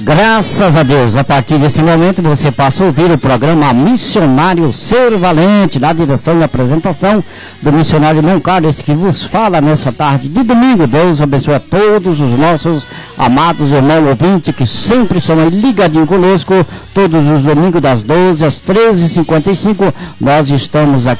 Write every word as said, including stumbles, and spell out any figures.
Graças a Deus, a partir desse momento você passa a ouvir o programa Missionário Ser Valente, na direção e apresentação do missionário Leon Carlos, que vos fala nessa tarde de domingo. Deus abençoe a todos os nossos amados irmãos ouvintes que sempre estão aí ligadinhos conosco, todos os domingos das doze às treze e cinquenta e cinco, nós estamos aqui